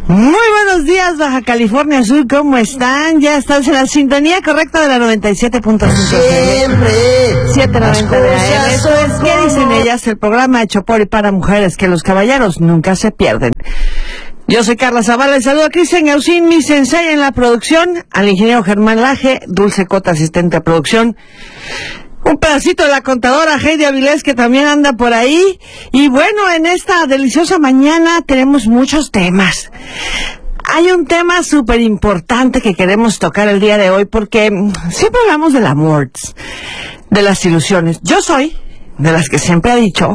Muy buenos días, Baja California Sur, ¿cómo están? Ya estás en la sintonía correcta de la 97.5 Siempre 790 de AM. Eso es ¿Qué dicen ellas? El programa hecho por y para mujeres que los caballeros nunca se pierden. Yo soy Carla Zavala, y saludo a Cristian Gaucín, mi sensei en la producción, al ingeniero Germán Laje, Dulce Cota, asistente a producción, un pedacito de la contadora Heidi Avilés, que también anda por ahí. Y bueno, en esta deliciosa mañana tenemos muchos temas. Hay un tema súper importante que queremos tocar el día de hoy, porque siempre hablamos del amor, de las ilusiones. Yo soy de las que siempre ha dicho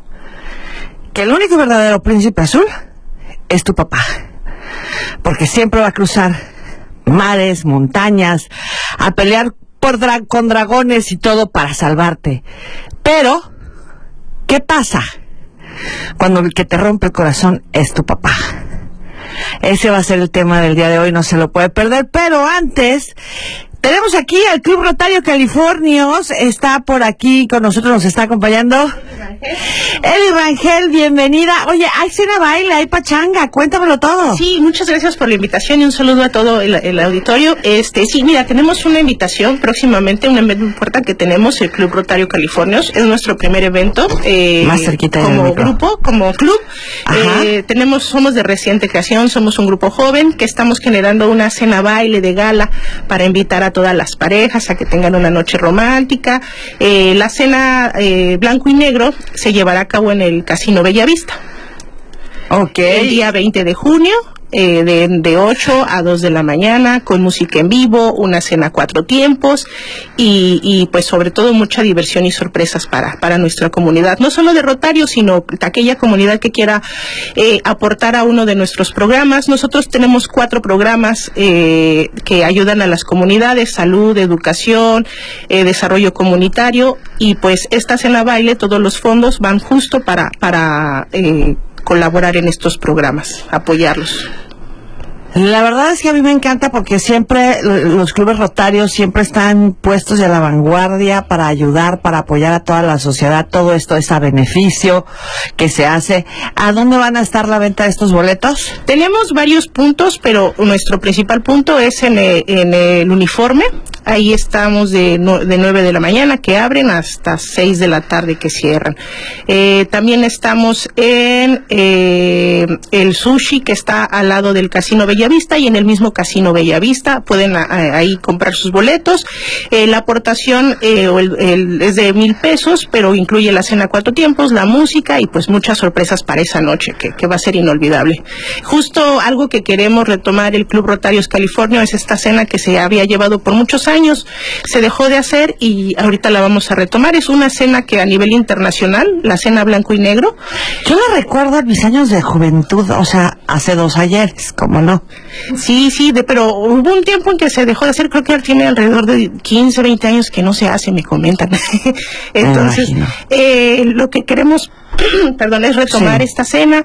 que el único verdadero príncipe azul es tu papá, porque siempre va a cruzar mares, montañas, a pelear con dragones y todo para salvarte. Pero, ¿qué pasa cuando el que te rompe el corazón es tu papá? Ese va a ser el tema del día de hoy, no se lo puede perder. Pero antes, tenemos aquí al Club Rotario Californios. Está por aquí con nosotros, nos está acompañando Eli Rangel, bienvenida. Oye, hay cena, baile, hay pachanga, cuéntamelo todo. Sí, muchas gracias por la invitación y un saludo a todo el auditorio. Sí, mira, tenemos una invitación próximamente, un evento importante que tenemos, el Club Rotario Californios. Es nuestro primer evento. Más cerquita como grupo, como club. Somos de reciente creación, somos un grupo joven que estamos generando una cena baile de gala para invitar a todas las parejas a que tengan una noche romántica. La cena blanco y negro se llevará a cabo en el Casino Bellavista. El día 20 de junio, de 8 a 2 de la mañana, con música en vivo, una cena 4 tiempos y pues sobre todo mucha diversión y sorpresas para nuestra comunidad, no solo de Rotarios, sino de aquella comunidad que quiera aportar a uno de nuestros programas. Nosotros tenemos 4 programas que ayudan a las comunidades: salud, educación, desarrollo comunitario, y pues esta cena baile, todos los fondos van justo para colaborar en estos programas, apoyarlos. La verdad es que a mí me encanta, porque siempre los clubes rotarios siempre están puestos a la vanguardia para ayudar, para apoyar a toda la sociedad. Todo esto es a beneficio que se hace. ¿A dónde van a estar la venta de estos boletos? Tenemos varios puntos, pero nuestro principal punto es en el uniforme. Ahí estamos de 9 de la mañana que abren hasta 6 de la tarde que cierran. También estamos en el sushi, que está al lado del Casino Bellavista, y en el mismo Casino Bellavista pueden ahí comprar sus boletos. La aportación es de 1,000 pesos, pero incluye la cena 4 tiempos, la música y pues muchas sorpresas para esa noche que va a ser inolvidable. Justo algo que queremos retomar el Club Rotarios California es esta cena que se había llevado por muchos años. Se dejó de hacer y ahorita la vamos a retomar. Es una cena que a nivel internacional, la cena blanco y negro. Yo la recuerdo en mis años de juventud, o sea, hace 2 ayeres, ¿cómo no? Sí, pero hubo un tiempo en que se dejó de hacer. Creo que tiene alrededor de 15, 20 años que no se hace, me comentan. Entonces, lo que queremos es retomar esta cena.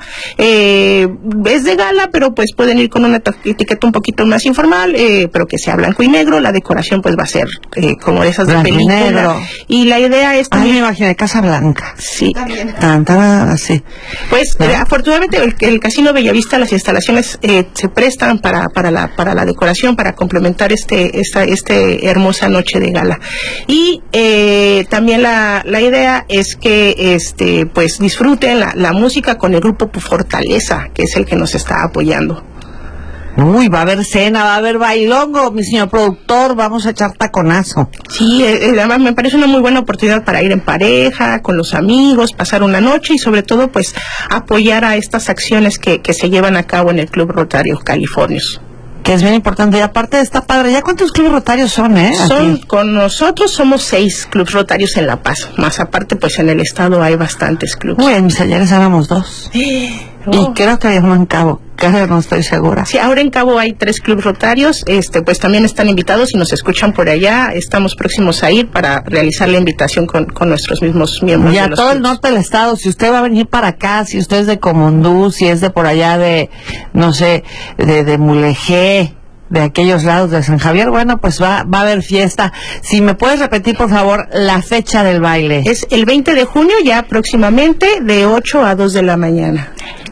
Es de gala, pero pues pueden ir con una etiqueta un poquito más informal, pero que sea blanco y negro. La decoración pues va a ser como esas de película. Y la idea es también... me imaginé Casa Blanca. Sí. Sí. Pues afortunadamente el Casino Bellavista, las instalaciones se prestan para la decoración, para complementar esta hermosa noche de gala. Y también la idea es que pues disfruten la música con el grupo Fortaleza, que es el que nos está apoyando. Uy, va a haber cena, va a haber bailongo, mi señor productor, vamos a echar taconazo. Sí, además me parece una muy buena oportunidad para ir en pareja, con los amigos, pasar una noche y sobre todo pues apoyar a estas acciones que se llevan a cabo en el Club Rotario Californios. Que es bien importante, y aparte está padre. ¿Ya cuántos clubes rotarios son, Con nosotros somos 6 clubes rotarios en La Paz, más aparte pues en el estado hay bastantes clubes. Uy, en mis ayeres éramos 2. Y creo que hay uno en Cabo, no estoy segura. Sí, ahora en Cabo hay 3 clubes rotarios, pues también están invitados. Si nos escuchan por allá, estamos próximos a ir para realizar la invitación con nuestros mismos miembros. Y a todo el norte del estado, si usted va a venir para acá, si usted es de Comondú, si es de por allá de, no sé, de Mulegé, de aquellos lados de San Javier, bueno, pues va a haber fiesta. Si me puedes repetir, por favor, la fecha del baile. Es el 20 de junio, ya próximamente, de 8 a 2 de la mañana.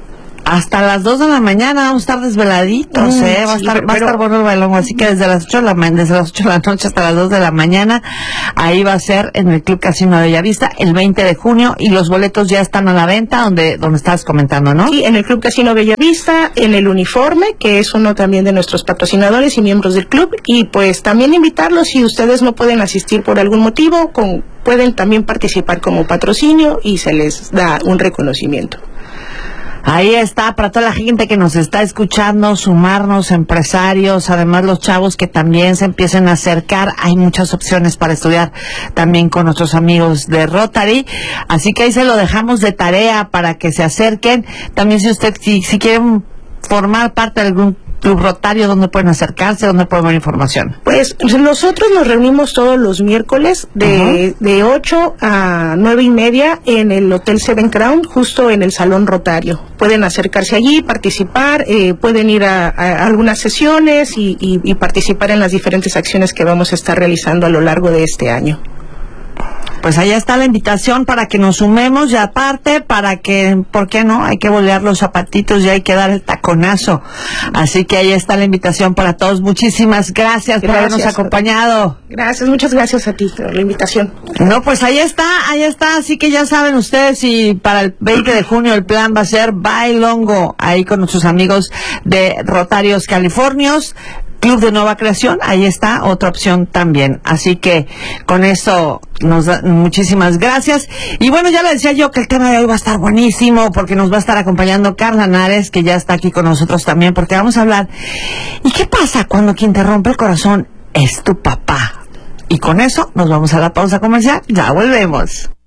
Hasta las 2 de la mañana vamos a estar desveladitos, va a estar bueno el bailongo, así que desde las 8 de la noche hasta las 2 de la mañana, ahí va a ser en el Club Casino Bellavista, el 20 de junio, y los boletos ya están a la venta, donde estabas comentando, ¿no? Sí, en el Club Casino Bellavista, en el Uniforme, que es uno también de nuestros patrocinadores y miembros del club, y pues también invitarlos, si ustedes no pueden asistir por algún motivo, pueden también participar como patrocinio y se les da un reconocimiento. Ahí está, para toda la gente que nos está escuchando, sumarnos, empresarios, además los chavos que también se empiecen a acercar, hay muchas opciones para estudiar también con nuestros amigos de Rotary, así que ahí se lo dejamos de tarea para que se acerquen. También si quieren formar parte de algún Club Rotario, ¿dónde pueden acercarse? ¿Dónde pueden ver información? Pues nosotros nos reunimos todos los miércoles de 8 a 9:30 en el Hotel Seven Crown, justo en el Salón Rotario. Pueden acercarse allí, participar, pueden ir a algunas sesiones y participar en las diferentes acciones que vamos a estar realizando a lo largo de este año. Pues allá está la invitación para que nos sumemos, y aparte para que, ¿por qué no? Hay que bolear los zapatitos y hay que dar el taconazo. Así que ahí está la invitación para todos. Muchísimas gracias por habernos acompañado. Gracias, muchas gracias a ti por la invitación. No, pues ahí está. Así que ya saben ustedes, y para el 20 de junio el plan va a ser bailongo, ahí con nuestros amigos de Rotarios Californios. Club de Nueva Creación, ahí está, otra opción también. Así que con eso muchísimas gracias. Y bueno, ya le decía yo que el tema de hoy va a estar buenísimo, porque nos va a estar acompañando Carla Nares, que ya está aquí con nosotros también, porque vamos a hablar. ¿Y qué pasa cuando quien te rompe el corazón es tu papá? Y con eso nos vamos a la pausa comercial. Ya volvemos.